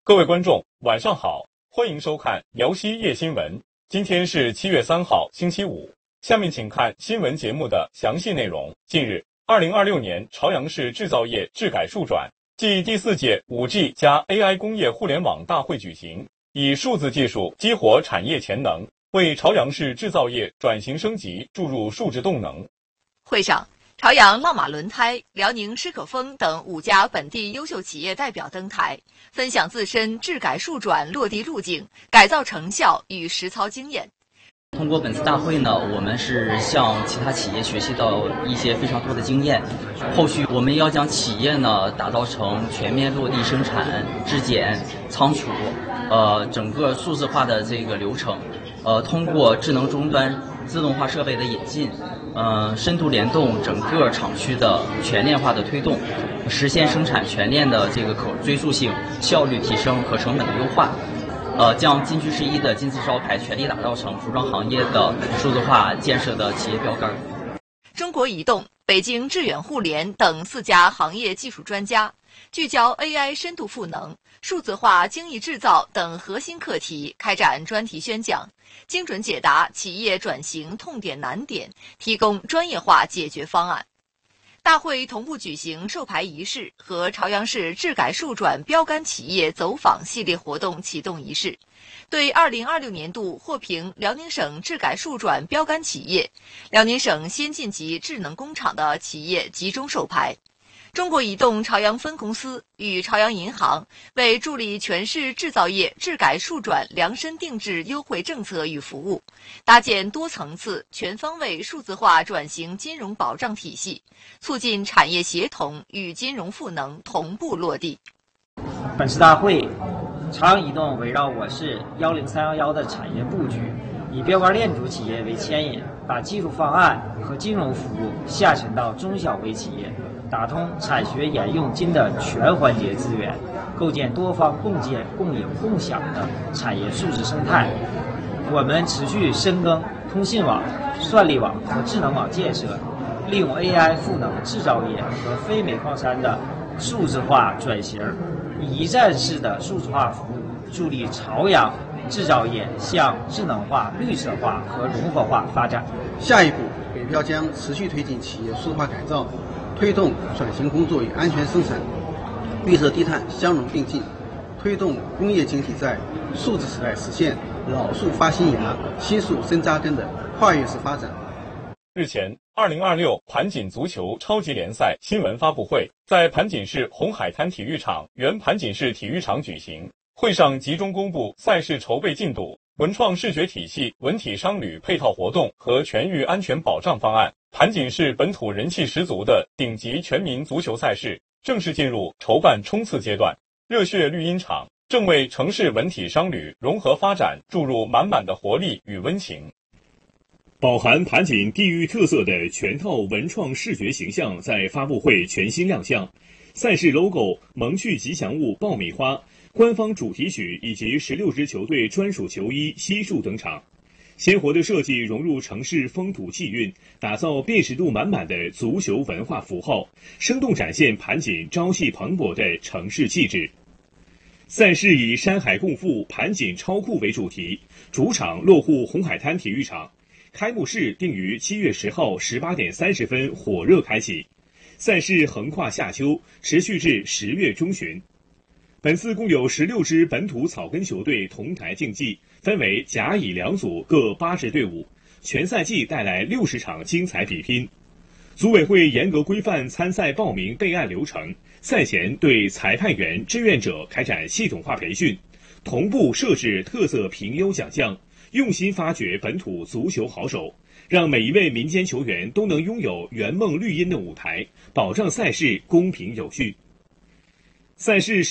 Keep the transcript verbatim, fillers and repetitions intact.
各位观众，晚上好，欢迎收看辽西夜新闻。今天是七月三号，星期五。下面请看新闻节目的详细内容。近日，二零二六年朝阳市制造业质改数转暨第四届 五 G 加 A I 工业互联网大会举行，以数字技术激活产业潜能，为朝阳市制造业转型升级注入数字动能。 会上，朝阳浪马轮胎、辽宁诗可风等五家本地优秀企业代表登台，分享自身质改数转落地路径、改造成效与实操经验。 通过本次大会呢，我们是向其他企业学习到一些非常多的经验。后续我们要将企业呢打造成全面落地生产、质检、仓储，呃，整个数字化的这个流程。呃，通过智能终端、自动化设备的引进，呃，深度联动整个厂区的全链化的推动，实现生产全链的这个可追溯性、效率提升和成本的优化。呃，将金居十一的金字招牌全力打造成服装行业的数字化建设的企业标杆。 中国移动、北京致远互联等四家行业技术专家聚焦 A I 深度赋能、数字化精益制造等核心课题，开展专题宣讲，精准解答企业转型痛点难点，提供专业化解决方案。大会同步举行授牌仪式和朝阳市质改数转标杆企业走访系列活动启动仪式，对二零二六年度获评辽宁省质改数转标杆企业、辽宁省先进级智能工厂的企业集中授牌。中国移动朝阳分公司与朝阳银行为助力全市制造业质改数转量身定制优惠政策与服务，搭建多层次、全方位数字化转型金融保障体系，促进产业协同与金融赋能同步落地。 本次大会，朝阳移动围绕我市一零三一一的产业布局，以标杆链主企业为牵引，把技术方案和金融服务下沉到中小微企业，打通产学研用金的全环节资源，构建多方共建、共赢、共享的产业数字生态。我们持续深耕通信网、算力网和智能网建设，利用 A I 赋能制造业和非煤矿山的数字化转型，以一站式的数字化服务助力朝阳制造业向智能化、绿色化和融合化发展。 下一步，北漂将持续推进企业数字化改造，推动转型工作与安全生产、绿色低碳相融并进，推动工业经济在数字时代实现老树发新芽、新树深扎根的跨越式发展。 日前，二零二六盘锦足球超级联赛新闻发布会在盘锦市红海滩体育场原盘锦市体育场举行。会上集中公布赛事筹备进度、文创视觉体系、文体商旅配套活动和全域安全保障方案。盘锦市本土人气十足的顶级全民足球赛事正式进入筹办冲刺阶段，热血绿茵场正为城市文体商旅融合发展注入满满的活力与温情。 饱含盘锦地域特色的全套文创视觉形象在发布会全新亮相，赛事 logo、萌趣吉祥物爆米花、官方主题曲以及十六支球队专属球衣悉数登场。鲜活的设计融入城市风土气韵，打造辨识度满满的足球文化符号，生动展现盘锦朝气蓬勃的城市气质。赛事以山海共富、盘锦超酷为主题，主场落户红海滩体育场。开幕式定于七月十号十八点三十分火热开启，赛事横跨夏秋，持续至十月中旬。本次共有十六支本土草根球队同台竞技，分为甲乙两组各八支队伍，全赛季带来六十场精彩比拼。组委会严格规范参赛报名备案流程，赛前对裁判员、志愿者开展系统化培训，同步设置特色评优奖项，用心发掘本土足球好手，让每一位民间球员都能拥有圆梦绿茵的舞台，保障赛事公平有序。赛事